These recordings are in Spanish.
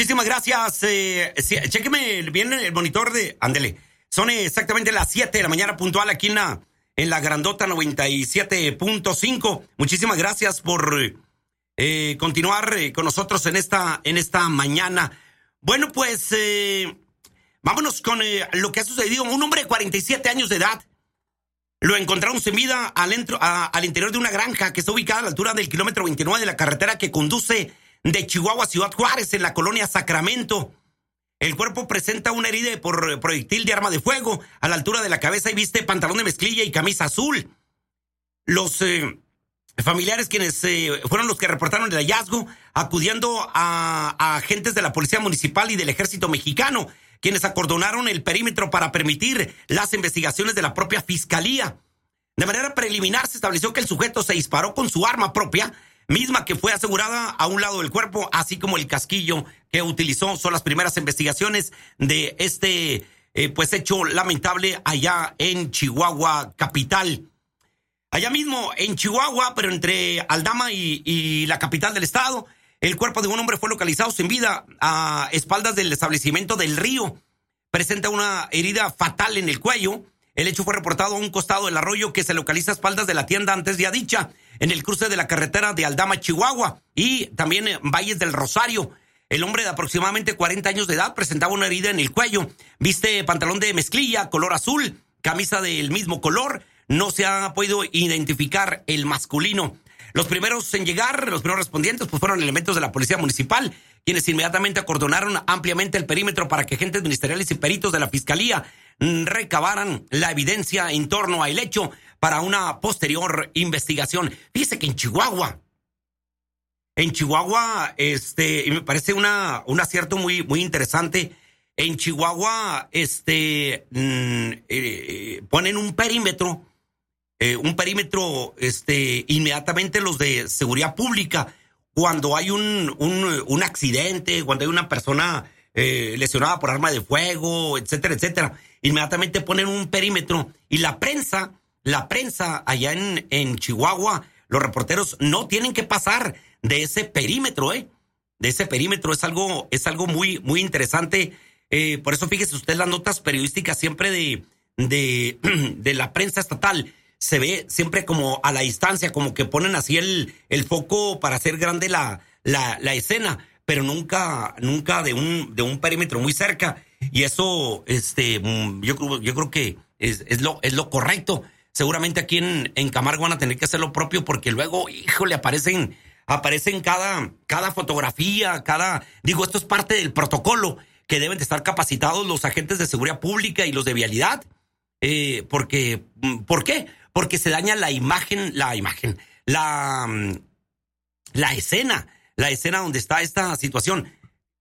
Muchísimas gracias. Sí, chéqueme bien el monitor de... Ándele. Son exactamente las 7 de la mañana puntual aquí en la grandota 97.5. Muchísimas gracias por continuar con nosotros en esta mañana. Bueno, pues vámonos con lo que ha sucedido. Un hombre de 47 años de edad lo encontraron sin vida al interior de una granja que está ubicada a la altura del kilómetro 29 de la carretera que conduce de Chihuahua a Ciudad Juárez, en la colonia Sacramento. El cuerpo presenta una herida por proyectil de arma de fuego a la altura de la cabeza y viste pantalón de mezclilla y camisa azul. Los familiares, quienes fueron los que reportaron el hallazgo, acudiendo a agentes de la Policía Municipal y del Ejército Mexicano, quienes acordonaron el perímetro para permitir las investigaciones de la propia Fiscalía. De manera preliminar se estableció que el sujeto se disparó con su arma propia, misma que fue asegurada a un lado del cuerpo, así como el casquillo que utilizó. Son las primeras investigaciones de este hecho lamentable allá en Chihuahua capital. Allá mismo en Chihuahua, pero entre Aldama y la capital del estado, el cuerpo de un hombre fue localizado sin vida a espaldas del establecimiento del Río. Presenta una herida fatal en el cuello. El hecho fue reportado a un costado del arroyo que se localiza a espaldas de la tienda antes ya dicha, en el cruce de la carretera de Aldama, Chihuahua, y también en Valles del Rosario. El hombre de aproximadamente 40 años de edad presentaba una herida en el cuello. Viste pantalón de mezclilla, color azul, camisa del mismo color. No se ha podido identificar el masculino. Los primeros respondientes, pues fueron elementos de la Policía Municipal, quienes inmediatamente acordonaron ampliamente el perímetro para que agentes ministeriales y peritos de la Fiscalía recabaran la evidencia en torno al hecho para una posterior investigación. Fíjese que en Chihuahua, y me parece un acierto muy, muy interesante. En Chihuahua, ponen un perímetro, inmediatamente los de seguridad pública, cuando hay un accidente, cuando hay una persona lesionada por arma de fuego, etcétera, etcétera, inmediatamente ponen un perímetro. Y la prensa allá en Chihuahua, los reporteros no tienen que pasar de ese perímetro, de ese perímetro. Es algo muy, muy interesante. Por eso fíjese usted las notas periodísticas siempre de la prensa estatal. Se ve siempre como a la distancia, como que ponen así el foco para hacer grande la escena, pero nunca de un perímetro muy cerca. Y eso, yo creo que es lo correcto. Seguramente aquí en Camargo van a tener que hacer lo propio, porque luego, híjole, aparecen cada fotografía, esto es parte del protocolo que deben de estar capacitados los agentes de seguridad pública y los de vialidad. ¿Por qué? Porque se daña la escena donde está esta situación.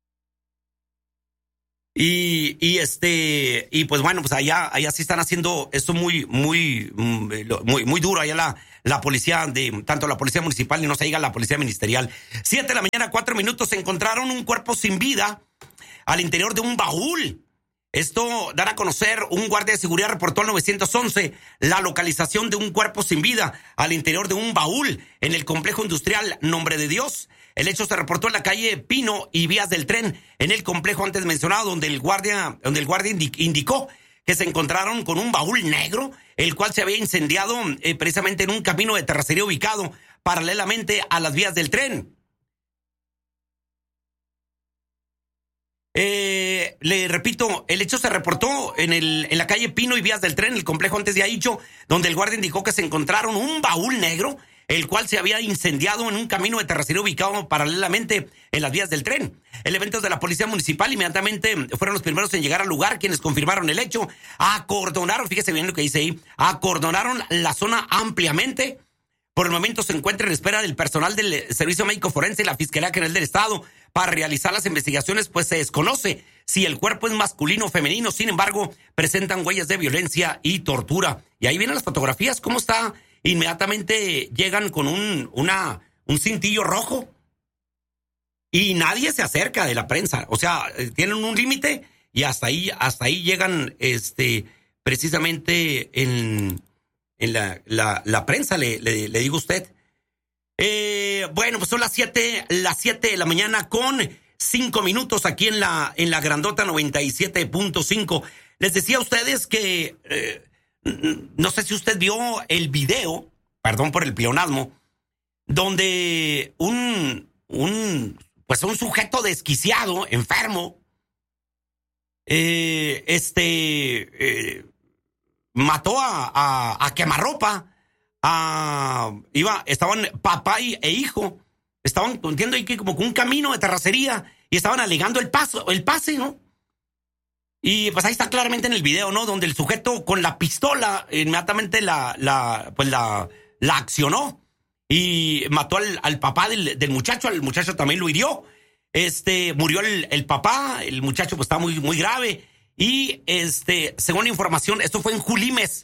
Y pues bueno, pues allá sí están haciendo esto muy, muy, muy, muy duro allá la policía tanto la policía municipal y no se diga la policía ministerial. 7 de la mañana, 4 minutos, encontraron un cuerpo sin vida al interior de un baúl. Esto dará a conocer un guardia de seguridad reportó al 911 la localización de un cuerpo sin vida al interior de un baúl en el complejo industrial Nombre de Dios. El hecho se reportó en la calle Pino y Vías del Tren, en el complejo antes mencionado, donde el guardia indicó que se encontraron con un baúl negro, el cual se había incendiado precisamente en un camino de terracería ubicado paralelamente a las vías del tren. Le repito, el hecho se reportó en la calle Pino y Vías del Tren, el complejo antes ya dicho, donde el guardia indicó que se encontraron un baúl negro, el cual se había incendiado en un camino de terracería ubicado paralelamente en las vías del tren. Elementos de la policía municipal inmediatamente fueron los primeros en llegar al lugar, quienes confirmaron el hecho, acordonaron, fíjese bien lo que dice ahí, acordonaron la zona ampliamente. Por el momento se encuentra en espera del personal del Servicio Médico Forense y la Fiscalía General del Estado para realizar las investigaciones, pues se desconoce si el cuerpo es masculino o femenino. Sin embargo, presentan huellas de violencia y tortura. Y ahí vienen las fotografías, cómo está. Inmediatamente llegan con un cintillo rojo y nadie se acerca de la prensa. O sea, tienen un límite y hasta ahí llegan precisamente en la prensa, le digo a usted. Bueno, pues son las 7 de la mañana con 5 minutos aquí en la Grandota 97.5. Les decía a ustedes que no sé si usted vio el video, perdón por el pleonasmo, donde un sujeto desquiciado, enfermo, mató a quemarropa. Estaban papá e hijo, estaban contiendo ahí como con un camino de terracería y estaban alegando el pase, ¿no? Y pues ahí está claramente en el video, ¿no? Donde el sujeto con la pistola inmediatamente la accionó y mató al papá del muchacho. Al muchacho también lo hirió. Murió el papá, el muchacho pues estaba muy, muy grave. Y según la información, esto fue en Julimes,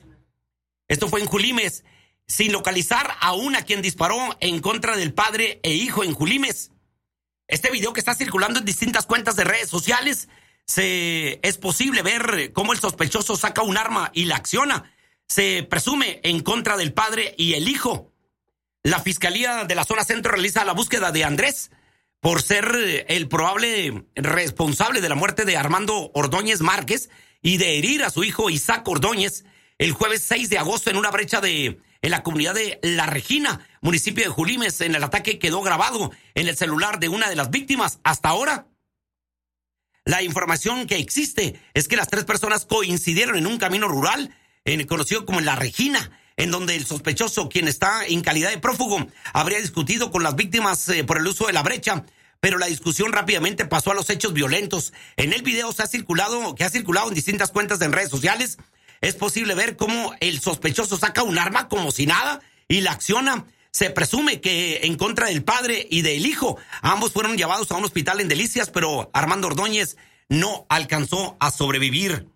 sin localizar aún a quien disparó en contra del padre e hijo en Julimes. Este video que está circulando en distintas cuentas de redes sociales, es posible ver cómo el sospechoso saca un arma y la acciona. Se presume en contra del padre y el hijo. La Fiscalía de la Zona Centro realiza la búsqueda de Andrés por ser el probable responsable de la muerte de Armando Ordóñez Márquez y de herir a su hijo Isaac Ordóñez el jueves 6 de agosto en una brecha en la comunidad de La Regina, municipio de Julimes. En el ataque quedó grabado en el celular de una de las víctimas. Hasta ahora, la información que existe es que las 3 personas coincidieron en un camino rural, conocido como La Regina, en donde el sospechoso, quien está en calidad de prófugo, habría discutido con las víctimas por el uso de la brecha, pero la discusión rápidamente pasó a los hechos violentos. En el video que ha circulado en distintas cuentas en redes sociales, es posible ver cómo el sospechoso saca un arma como si nada y la acciona. Se presume que en contra del padre y del hijo. Ambos fueron llevados a un hospital en Delicias, pero Armando Ordóñez no alcanzó a sobrevivir.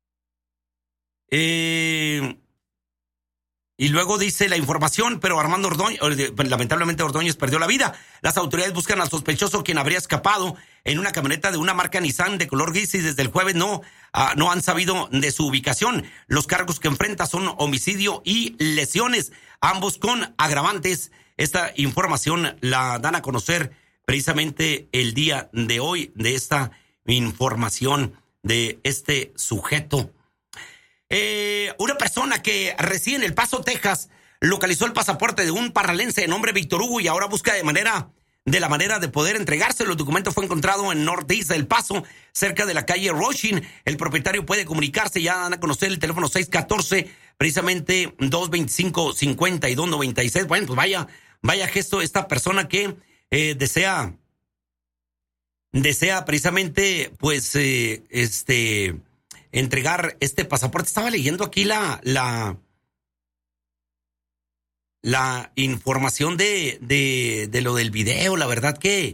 Y luego dice la información, pero lamentablemente Ordóñez perdió la vida. Las autoridades buscan al sospechoso, quien habría escapado en una camioneta de una marca Nissan de color gris, y desde el jueves no han sabido de su ubicación. Los cargos que enfrenta son homicidio y lesiones, ambos con agravantes. Esta información la dan a conocer precisamente el día de hoy, de esta información de este sujeto. Una persona que reside en El Paso, Texas, localizó el pasaporte de un parralense de nombre Víctor Hugo y ahora busca la manera de poder entregárselo. El documento fue encontrado en Northeast del Paso, cerca de la calle Rushing. El propietario puede comunicarse, ya dan a conocer el teléfono 614, precisamente 225-5296. Bueno, pues vaya gesto esta persona que desea precisamente, pues, entregar este pasaporte. Estaba leyendo aquí la información de lo del video. La verdad que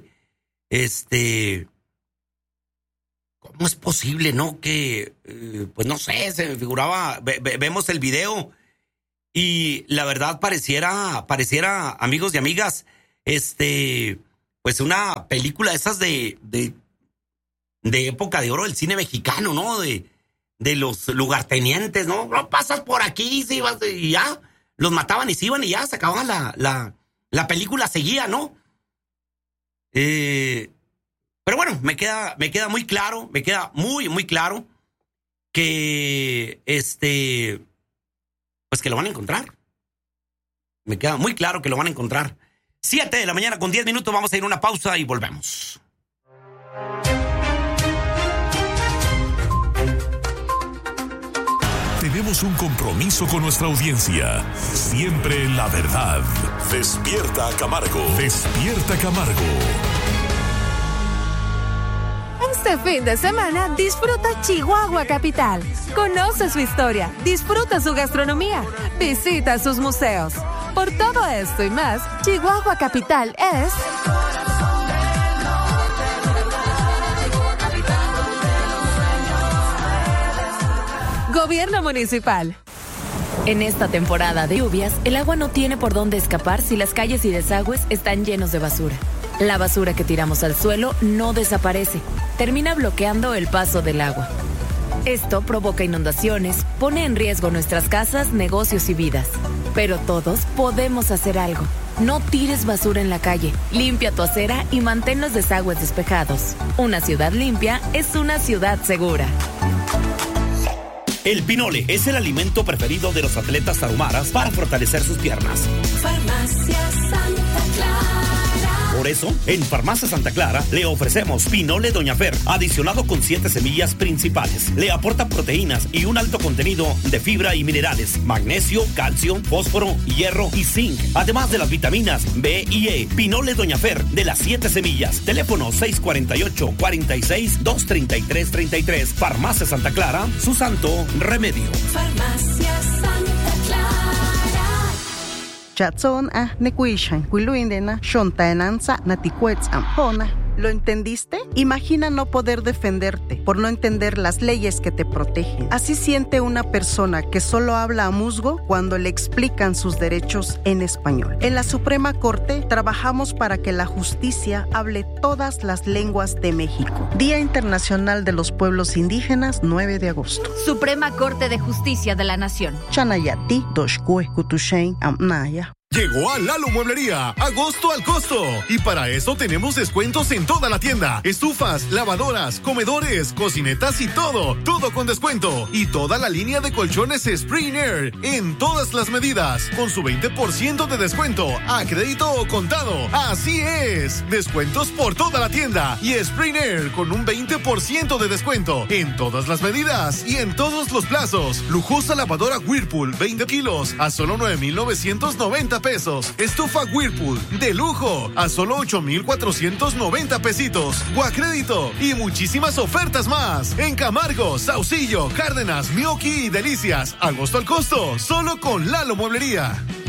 ¿cómo es posible, no? Que pues no sé, se me figuraba, vemos el video y la verdad pareciera, amigos y amigas, pues una película de esas de época de oro del cine mexicano, ¿no? De los lugartenientes, ¿no? No pasas por aquí, si vas, y ya los mataban y se iban y ya se acababa la película, seguía, ¿no? Pero bueno, me queda muy claro, me queda muy, muy claro que pues que lo van a encontrar. Me queda muy claro que lo van a encontrar. 7 de la mañana con 10 minutos, vamos a ir a una pausa y volvemos. Tenemos un compromiso con nuestra audiencia. Siempre la verdad. Despierta Camargo. Despierta Camargo. Este fin de semana disfruta Chihuahua Capital. Conoce su historia, disfruta su gastronomía, visita sus museos. Por todo esto y más, Chihuahua Capital es... Gobierno Municipal. En esta temporada de lluvias, el agua no tiene por dónde escapar si las calles y desagües están llenos de basura. La basura que tiramos al suelo no desaparece, termina bloqueando el paso del agua. Esto provoca inundaciones, pone en riesgo nuestras casas, negocios y vidas. Pero todos podemos hacer algo. No tires basura en la calle. Limpia tu acera y mantén los desagües despejados. Una ciudad limpia es una ciudad segura. El pinole es el alimento preferido de los atletas tarahumaras para fortalecer sus piernas. Farmacia Santa Clara. Por eso, en Farmacia Santa Clara le ofrecemos pinole Doña Fer, adicionado con 7 semillas principales. Le aporta proteínas y un alto contenido de fibra y minerales, magnesio, calcio, fósforo, hierro y zinc, además de las vitaminas B y E. Pinole Doña Fer de las 7 semillas. Teléfono 648-46-233-33. Farmacia Santa Clara, su santo remedio. Farmacia Santa Clara. Chatson nekuishan kuiluindena shontaenanza naticuetz ampona. ¿Lo entendiste? Imagina no poder defenderte por no entender las leyes que te protegen. Así siente una persona que solo habla a musgo cuando le explican sus derechos en español. En la Suprema Corte trabajamos para que la justicia hable todas las lenguas de México. Día Internacional de los Pueblos Indígenas, 9 de agosto. Suprema Corte de Justicia de la Nación. Chanayati, Doshkue, Kutushain, Amnaya. Llegó a Lalo Mueblería, agosto al costo. Y para eso tenemos descuentos en toda la tienda. Estufas, lavadoras, comedores, cocinetas y todo. Todo con descuento. Y toda la línea de colchones Spring Air en todas las medidas. Con su 20% de descuento a crédito o contado. Así es. Descuentos por toda la tienda. Y Spring Air con un 20% de descuento en todas las medidas y en todos los plazos. Lujosa lavadora Whirlpool, 20 kilos a solo 9,990 pesos. Estufa Whirlpool de lujo a solo 8,490 pesitos. O a crédito y muchísimas ofertas más en Camargo, Saucillo, Cárdenas, Mioqui y Delicias. Agosto al costo, solo con Lalo Mueblería.